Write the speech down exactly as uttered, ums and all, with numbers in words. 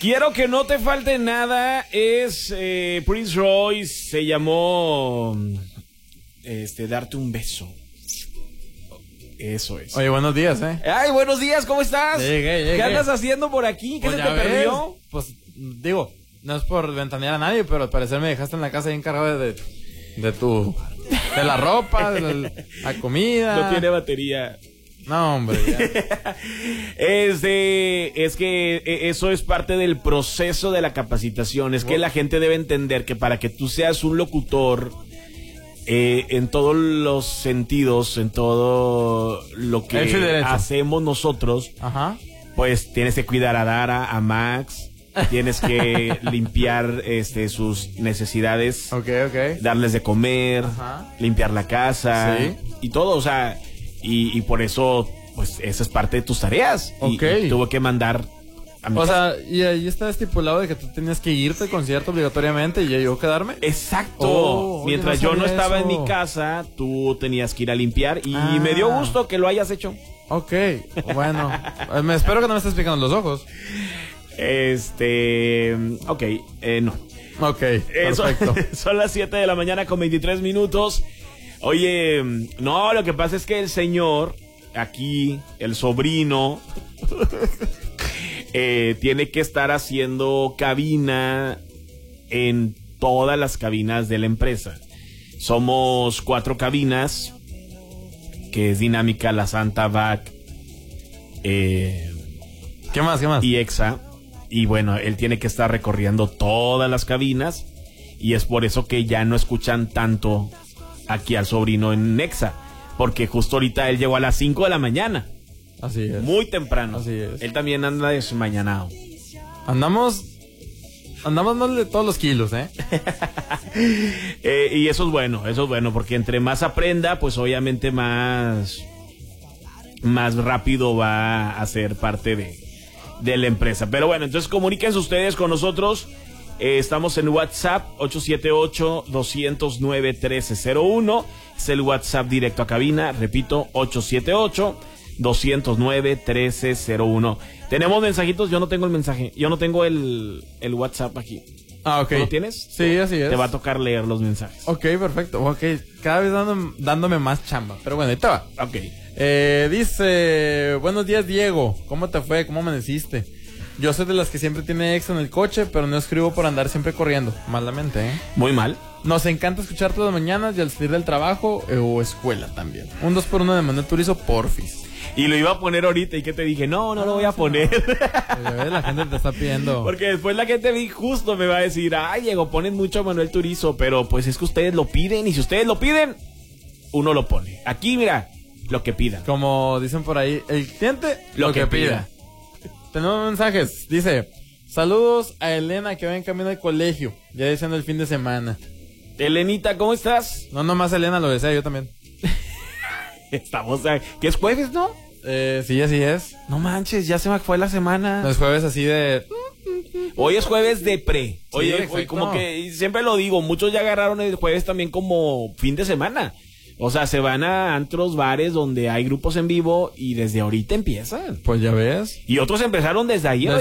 Quiero que no te falte nada. Es eh, Prince Royce. Se llamó este, Darte un beso. Eso es. Oye, buenos días, ¿eh? Ay, buenos días, ¿cómo estás? Llegué, llegué. ¿Qué andas haciendo por aquí? ¿Qué Pues se ya te ves, perdió? Pues, digo, no es por ventanear a nadie, pero al parecer me dejaste en la casa ahí encargado de, de tu... De la ropa, de la, la comida. No tiene batería. No, hombre, ya. Es de, es que eso es parte del proceso de la capacitación. Es que la gente debe entender que para que tú seas un locutor eh, en todos los sentidos, en todo lo que hacemos nosotros, ajá, pues tienes que cuidar a Dara, a Max, tienes que limpiar este sus necesidades, okay, okay, darles de comer, ajá, limpiar la casa, sí, y todo, o sea, y, y por eso, pues, esa es parte de tus tareas. Okay. Y, y tuve que mandar a mi O casa. sea, y ahí está estipulado de que tú tenías que irte al concierto obligatoriamente y yo quedarme. Exacto. Oh, Mientras oye, no yo no estaba eso. en mi casa, tú tenías que ir a limpiar y ah. me dio gusto que lo hayas hecho. Ok, bueno, me espero que no me estés picando los ojos. Este, ok, eh, no. Ok, perfecto. Eh, son, son las siete de la mañana con veintitrés minutos. Oye, no, lo que pasa es que el señor, aquí, el sobrino, eh, tiene que estar haciendo cabina en todas las cabinas de la empresa. Somos cuatro cabinas, que es Dinámica, La Santa, V A C, eh, ¿qué más, qué más? y Exa. Y bueno, él tiene que estar recorriendo todas las cabinas y es por eso que ya no escuchan tanto aquí al sobrino en Exa, porque justo ahorita él llegó a las cinco de la mañana. Así es. Muy temprano. Así es. Él también anda desmañanado. Andamos... Andamos más de todos los kilos, ¿eh? eh, y eso es bueno, eso es bueno, porque entre más aprenda, pues obviamente más, más rápido va a ser parte de, de la empresa. Pero bueno, entonces comuníquense ustedes con nosotros. Eh, estamos en WhatsApp ocho siete ocho, dos cero nueve, uno tres cero uno. Es el WhatsApp directo a cabina. Repito, ocho siete ocho, dos cero nueve, uno tres cero uno. Tenemos mensajitos, yo no tengo el mensaje, yo no tengo el, el WhatsApp aquí. Ah, ok. ¿Tú lo tienes? Sí, así es. Te va a tocar leer los mensajes. Ok, perfecto. Ok, cada vez dándome, dándome más chamba. Pero bueno, ahí te va. Ok. Eh, dice, buenos días, Diego. ¿Cómo te fue? ¿Cómo amaneciste? Yo soy de las que siempre tiene ex en el coche, pero no escribo por andar siempre corriendo. Malamente, ¿eh? Muy mal. Nos encanta escuchar todas las mañanas y al salir del trabajo eh, o escuela también. Un dos por uno de Manuel Turizo, porfis. Y lo iba a poner ahorita y que te dije, no, no lo voy a poner. No. La gente te está pidiendo. Porque después la gente vi justo me va a decir, ay, Diego, ponen mucho a Manuel Turizo, pero pues es que ustedes lo piden y si ustedes lo piden, uno lo pone. Aquí, mira, lo que pidan. Como dicen por ahí, el cliente lo, lo que, que pida. pida. Tenemos mensajes. Dice, saludos a Elena que va en camino al colegio, ya diciendo el fin de semana. Elenita, ¿cómo estás? No, nomás Elena lo desea, yo también. Estamos, a... ¿qué es jueves, no? Eh, sí, así es. No manches, ya se me fue la semana. Los jueves así de... Hoy es jueves de pre. Hoy, Sí, hoy, hoy como que, siempre lo digo, muchos ya agarraron el jueves también como fin de semana. O sea, se van a antros, bares donde hay grupos en vivo y desde ahorita empiezan. Pues ya ves. Y otros empezaron desde ayer.